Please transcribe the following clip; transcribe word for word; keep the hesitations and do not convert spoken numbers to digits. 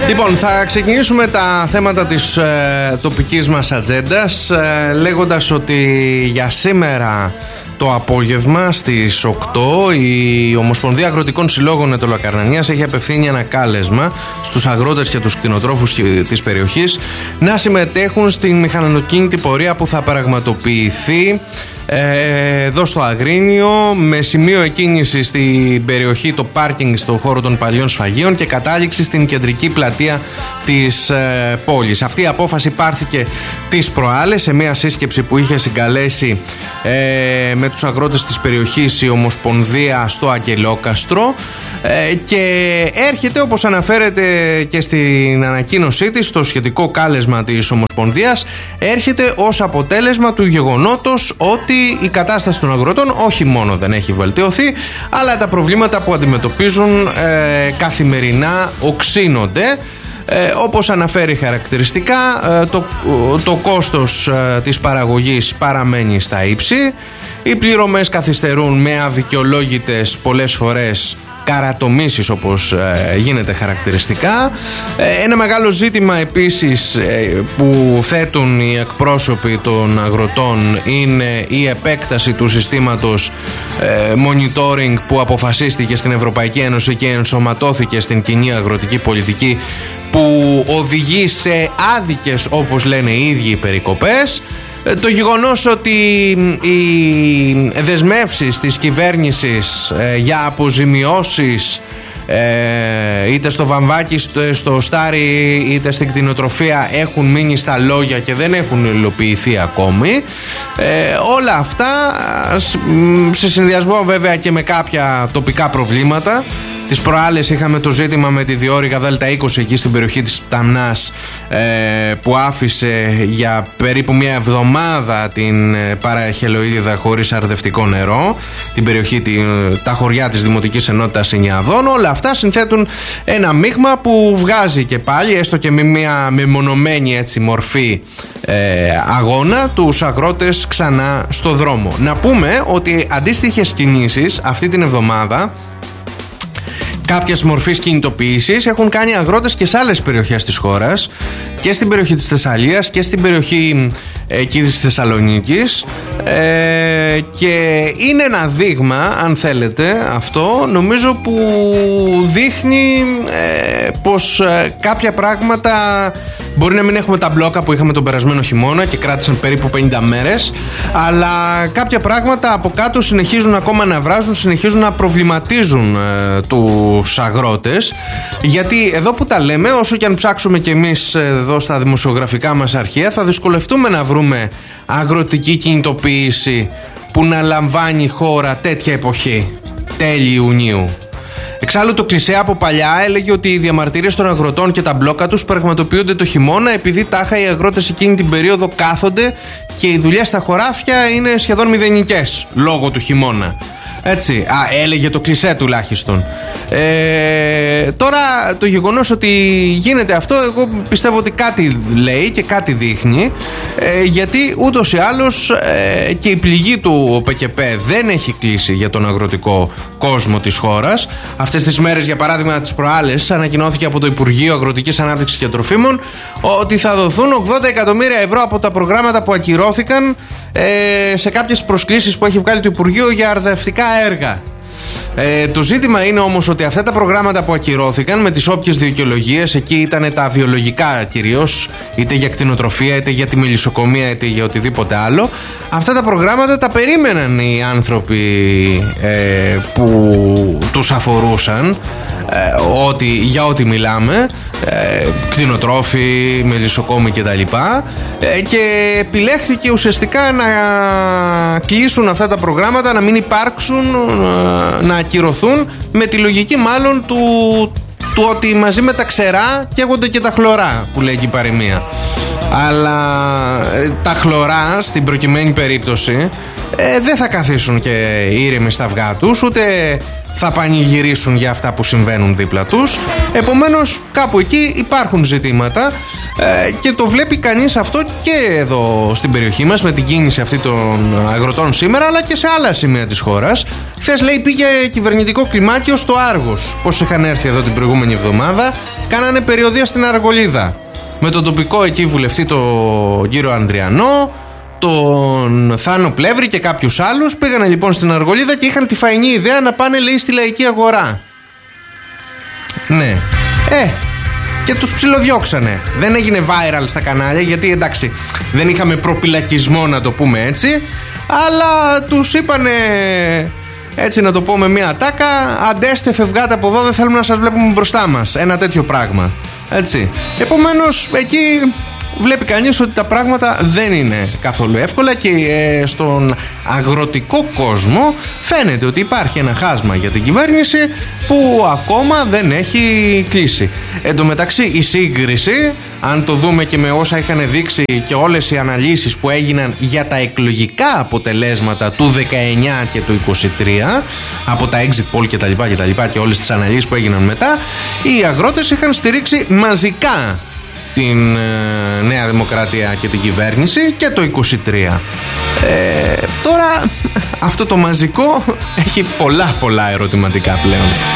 Λοιπόν, θα ξεκινήσουμε τα θέματα της ε, τοπικής μας ατζέντας ε, λέγοντας ότι για σήμερα το απόγευμα στις οκτώ η Ομοσπονδία Αγροτικών Συλλόγων Αιτωλοακαρνανίας έχει απευθύνει ένα κάλεσμα στους αγρότες και τους κτηνοτρόφους της περιοχής να συμμετέχουν στην μηχανοκίνητη πορεία που θα πραγματοποιηθεί εδώ στο Αγρίνιο, με σημείο εκκίνηση στην περιοχή, το πάρκινγκ στο χώρο των παλιών σφαγείων και κατάληξη στην κεντρική πλατεία της ε, πόλης. Αυτή η απόφαση πάρθηκε τις προάλλες σε μια σύσκεψη που είχε συγκαλέσει ε, με τους αγρότες της περιοχής η Ομοσπονδία στο Αγγελόκαστρο ε, και έρχεται, όπως αναφέρεται και στην ανακοίνωσή της, το σχετικό κάλεσμα της Ομοσπονδίας έρχεται ως αποτέλεσμα του γεγονότος ότι η κατάσταση των αγροτών όχι μόνο δεν έχει βελτιωθεί, αλλά τα προβλήματα που αντιμετωπίζουν ε, καθημερινά οξύνονται. Ε, όπως αναφέρει χαρακτηριστικά, ε, το, το κόστος ε, της παραγωγής παραμένει στα ύψη, οι πληρωμές καθυστερούν με αδικαιολόγητες πολλές φορές καρατομήσεις, όπως ε, γίνεται χαρακτηριστικά. Ε, ένα μεγάλο ζήτημα επίσης ε, που θέτουν οι εκπρόσωποι των αγροτών είναι η επέκταση του συστήματος ε, monitoring που αποφασίστηκε στην Ευρωπαϊκή Ένωση και ενσωματώθηκε στην κοινή αγροτική πολιτική, που οδηγεί σε άδικες, όπως λένε οι ίδιοι, οι περικοπές. Το γεγονός ότι οι δεσμεύσεις της κυβέρνησης ε, για αποζημιώσεις ε, είτε στο βαμβάκι, στο, στο στάρι, είτε στην κτηνοτροφία έχουν μείνει στα λόγια και δεν έχουν υλοποιηθεί ακόμη, ε, όλα αυτά σε συνδυασμό βέβαια και με κάποια τοπικά προβλήματα. Τις προάλλες είχαμε το ζήτημα με τη διόρυγα Δέλτα είκοσι εκεί στην περιοχή της Ταμνάς, ε, που άφησε για περίπου μια εβδομάδα την ε, Παραχελοίδιδα χωρίς αρδευτικό νερό, την περιοχή, τη, τα χωριά της Δημοτικής Ενότητας Ενιαδών. Όλα αυτά συνθέτουν ένα μείγμα που βγάζει και πάλι, έστω και με μια μεμονωμένη έτσι μορφή ε, αγώνα, τους αγρότες ξανά στο δρόμο. Να πούμε ότι αντίστοιχες κινήσεις αυτή την εβδομάδα, κάποιες μορφής κινητοποίησης, έχουν κάνει αγρότες και σε άλλες περιοχές της χώρας, και στην περιοχή της Θεσσαλίας και στην περιοχή εκεί της Θεσσαλονίκης, ε, και είναι ένα δείγμα, αν θέλετε, αυτό νομίζω που δείχνει ε, πως ε, κάποια πράγματα μπορεί να μην έχουμε τα μπλόκα που είχαμε τον περασμένο χειμώνα και κράτησαν περίπου πενήντα μέρες, αλλά κάποια πράγματα από κάτω συνεχίζουν ακόμα να βράζουν, συνεχίζουν να προβληματίζουν ε, τους αγρότες, γιατί εδώ που τα λέμε, όσο και αν ψάξουμε κι εμείς εδώ στα δημοσιογραφικά μας αρχεία, θα δυσκολευτούμε να βρούμε αγροτική κινητοποίηση που να λαμβάνει χώρα τέτοια εποχή, τέλη Ιουνίου. Εξάλλου το κλισέ από παλιά έλεγε ότι οι διαμαρτυρίες των αγροτών και τα μπλόκα τους πραγματοποιούνται το χειμώνα, επειδή τάχα οι αγρότες εκείνη την περίοδο κάθονται και οι δουλειές στα χωράφια είναι σχεδόν μηδενικές λόγω του χειμώνα. Έτσι, α, έλεγε το κλισέ τουλάχιστον. Ε, τώρα το γεγονός ότι γίνεται αυτό, εγώ πιστεύω ότι κάτι λέει και κάτι δείχνει, ε, γιατί ούτως ή άλλως ε, και η πληγή του ο ΠΚΠ δεν έχει κλείσει για τον αγροτικό κόσμο της χώρας. Αυτές τις μέρες, για παράδειγμα τις προάλλες, ανακοινώθηκε από το Υπουργείο Αγροτικής Ανάπτυξης και Τροφίμων ότι θα δοθούν ογδόντα εκατομμύρια ευρώ από τα προγράμματα που ακυρώθηκαν ε, σε κάποιες προσκλήσεις που έχει βγάλει το Υπουργείο για αρδευτικά έργα. Ε, το ζήτημα είναι όμως ότι αυτά τα προγράμματα που ακυρώθηκαν, με τις όποιες δικαιολογίες, εκεί ήταν τα βιολογικά κυρίως, είτε για κτηνοτροφία, είτε για τη μελισσοκομεία, είτε για οτιδήποτε άλλο, αυτά τα προγράμματα τα περίμεναν οι άνθρωποι ε, που τους αφορούσαν, ε, ότι, για ό,τι μιλάμε, ε, κτηνοτρόφοι, μελισσοκόμοι κτλ, ε, και επιλέχθηκε ουσιαστικά να κλείσουν αυτά τα προγράμματα, να μην υπάρξουν, να ακυρωθούν, με τη λογική μάλλον του, του ότι μαζί με τα ξερά καίγονται και τα χλωρά, που λέει και η παροιμία. Αλλά ε, τα χλωρά στην προκειμένη περίπτωση ε, δεν θα καθίσουν και ήρεμοι στα αυγά τους, ούτε θα πανηγυρίσουν για αυτά που συμβαίνουν δίπλα τους. Επομένως κάπου εκεί υπάρχουν ζητήματα. ε, και το βλέπει κανείς αυτό και εδώ στην περιοχή μας με την κίνηση αυτή των αγροτών σήμερα, αλλά και σε άλλα σημεία της χώρας. Χθες, λέει, πήγε κυβερνητικό κλιμάκιο στο Άργος. Πώς είχαν έρθει εδώ την προηγούμενη εβδομάδα, κάνανε περιοδεία στην Αργολίδα με τον τοπικό εκεί βουλευτή, τον κύριο Ανδριανό, τον Θάνο Πλεύρη και κάποιους άλλους. Πήγανε λοιπόν στην Αργολίδα και είχαν τη φαϊνή ιδέα να πάνε, λέει, στη Λαϊκή Αγορά. Ναι. Ε, και τους ψιλοδιώξανε. Δεν έγινε viral στα κανάλια, γιατί εντάξει, δεν είχαμε προπυλακισμό, να το πούμε έτσι, αλλά τους είπανε, έτσι να το πω με μια ατάκα, αντέστε, φευγάτε από εδώ, δεν θέλουμε να σας βλέπουμε μπροστά μας. Ένα τέτοιο πράγμα. Έτσι. Επομένως, εκεί βλέπει κανείς ότι τα πράγματα δεν είναι καθόλου εύκολα και ε, στον αγροτικό κόσμο φαίνεται ότι υπάρχει ένα χάσμα για την κυβέρνηση που ακόμα δεν έχει κλείσει. Εν τω μεταξύ, η σύγκριση, αν το δούμε και με όσα είχαν δείξει και όλες οι αναλύσεις που έγιναν για τα εκλογικά αποτελέσματα του δεκαεννιά και του είκοσι τρία, από τα exit poll και τα λοιπά και τα λοιπά και όλες τις αναλύσεις που έγιναν μετά, οι αγρότες είχαν στηρίξει μαζικά την ε, Νέα Δημοκρατία και την κυβέρνηση και το είκοσι τρία. Ε, τώρα αυτό το μαζικό έχει πολλά πολλά ερωτηματικά πλέον.